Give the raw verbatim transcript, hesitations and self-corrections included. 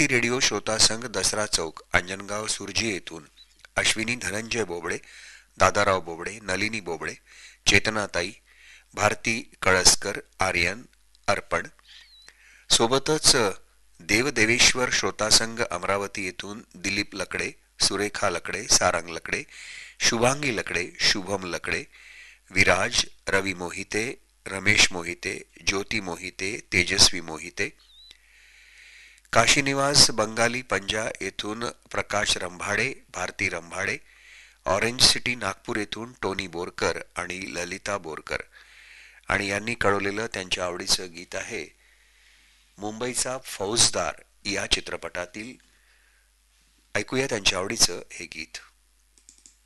भक्ती radio श्रोता संघ दसरा चौक अंजनगाव सुरजी येथून अश्विनी धनंजय बोबडे, दादाराव बोबडे, नलिनी बोबडे, चेतनाताई, भारती कळसकर, आर्यन, अर्पण सोबतच देवदेवेश्वर श्रोता संघ अमरावती येथून दिलीप लकडे, सुरेखा लकडे, सारंग लकडे, शुभांगी लकडे, शुभम लकडे, विराज, रवी मोहिते, रमेश मोहिते, ज्योती मोहिते, तेजस्वी मोहिते, काशीनिवास बंगाली पंजा येथून प्रकाश रंभाडे, भारती रंभाडे, ऑरेंज सिटी नागपूर येथून टोनी बोरकर आणि ललिता बोरकर आणि यांनी कळवलेलं त्यांच्या आवडीचं गीत आहे मुंबईचा फौजदार या चित्रपटातील. ऐकूया त्यांच्या आवडीचं हे गीत.